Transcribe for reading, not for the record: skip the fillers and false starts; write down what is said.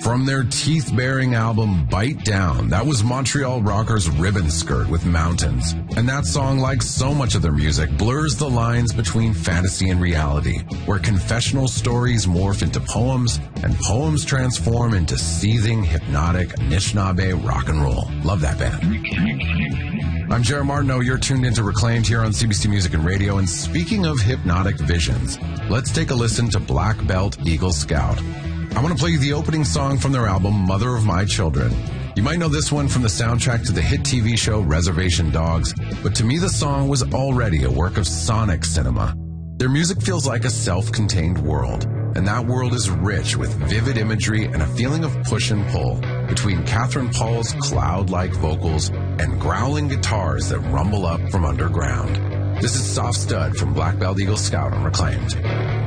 From their teeth-bearing album Bite Down, that was Montreal rockers Ribbon Skirt with Mountains. And that song, like so much of their music, blurs the lines between fantasy and reality, where confessional stories morph into poems and poems transform into seething, hypnotic, Anishinaabe rock and roll. Love that band. I'm Jared Martineau. You're tuned into Reclaimed here on CBC Music and Radio. And speaking of hypnotic visions, let's take a listen to Black Belt Eagle Scout. I want to play you the opening song from their album, Mother of My Children. You might know this one from the soundtrack to the hit TV show Reservation Dogs, but to me the song was already a work of sonic cinema. Their music feels like a self-contained world, and that world is rich with vivid imagery and a feeling of push and pull between Catherine Paul's cloud-like vocals and growling guitars that rumble up from underground. This is Soft Stud from Black Belt Eagle Scout on Reclaimed.